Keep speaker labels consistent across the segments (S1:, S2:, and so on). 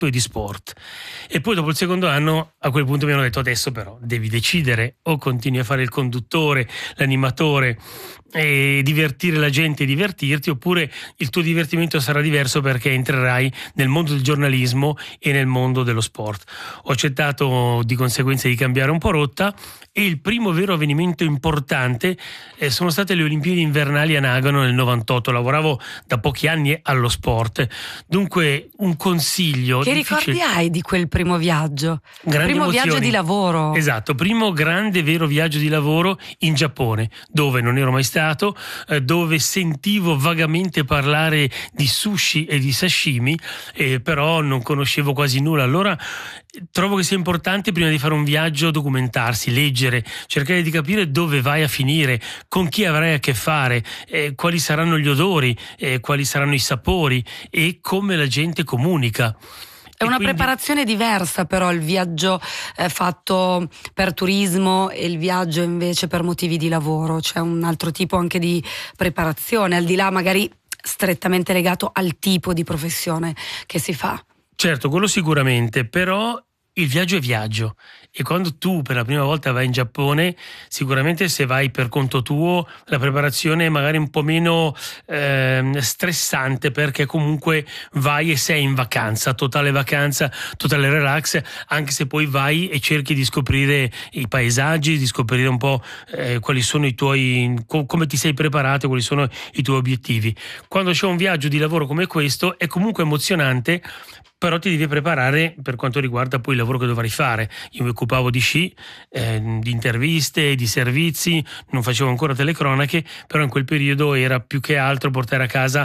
S1: di sport. E poi dopo il secondo anno, a quel punto mi hanno detto: adesso però devi decidere, o continui a fare il conduttore, l'animatore e divertire la gente e divertirti, oppure il tuo divertimento sarà diverso perché entrerai nel mondo del giornalismo e nel mondo dello sport. Ho accettato di conseguenza di cambiare un po' rotta, e il primo vero avvenimento importante sono state le Olimpiadi invernali a Nagano nel 98. Lavoravo da pochi anni allo sport, dunque un consiglio.
S2: Che
S1: difficile.
S2: ricordi hai di quel primo viaggio?
S1: Grandi
S2: Primo
S1: emozioni.
S2: viaggio di lavoro.
S1: Esatto, primo grande vero viaggio di lavoro in Giappone, dove non ero mai stato, dove sentivo vagamente parlare di sushi e di sashimi, però non conoscevo quasi nulla. Allora trovo che sia importante, prima di fare un viaggio, documentarsi, leggere, cercare di capire dove vai a finire, con chi avrai a che fare, quali saranno gli odori, quali saranno i sapori e come la gente comunica.
S2: È una preparazione diversa però il viaggio fatto per turismo e il viaggio invece per motivi di lavoro. C'è un altro tipo anche di preparazione, al di là magari strettamente legato al tipo di professione che si fa.
S1: Certo, quello sicuramente, però il viaggio è viaggio, e quando tu per la prima volta vai in Giappone, sicuramente se vai per conto tuo la preparazione è magari un po' meno stressante, perché comunque vai e sei in vacanza, totale relax, anche se poi vai e cerchi di scoprire i paesaggi, di scoprire un po' quali sono i tuoi, come ti sei preparato, quali sono i tuoi obiettivi. Quando c'è un viaggio di lavoro come questo è comunque emozionante, però ti devi preparare per quanto riguarda poi il lavoro che dovrai fare. Io mi occupavo di sci, di interviste, di servizi, non facevo ancora telecronache, però in quel periodo era più che altro portare a casa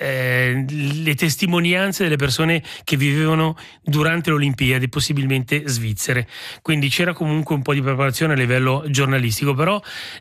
S1: le testimonianze delle persone che vivevano durante le Olimpiadi, possibilmente svizzere. Quindi c'era comunque un po' di preparazione a livello giornalistico, però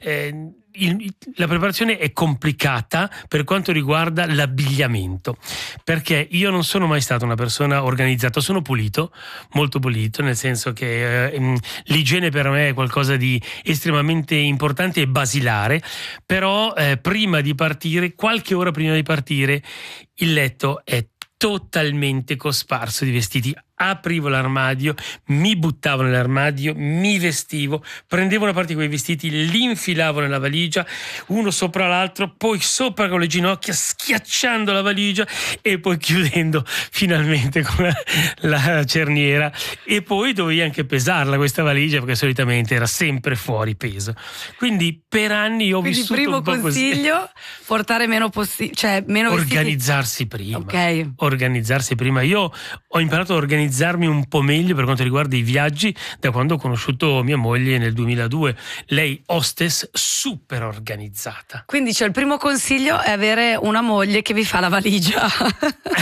S1: la preparazione è complicata per quanto riguarda l'abbigliamento, perché io non sono mai stata una persona organizzata, sono pulito, molto pulito, nel senso che l'igiene per me è qualcosa di estremamente importante e basilare, però prima di partire, qualche ora prima di partire, il letto è totalmente cosparso di vestiti. Aprivo l'armadio, mi buttavo nell'armadio, mi vestivo, prendevo una parte di quei vestiti, li infilavo nella valigia, uno sopra l'altro, poi sopra con le ginocchia, schiacciando la valigia e poi chiudendo finalmente con la cerniera. E poi dovevi anche pesarla questa valigia, perché solitamente era sempre fuori peso. Quindi per anni ho vissuto
S2: primo
S1: un po'
S2: consiglio, portare meno meno
S1: organizzarsi prima.
S2: Ok.
S1: Organizzarsi prima. Io ho imparato a organizzarmi un po' meglio per quanto riguarda i viaggi da quando ho conosciuto mia moglie nel 2002. Lei hostess super organizzata.
S2: Quindi il primo consiglio è avere una moglie che vi fa la valigia.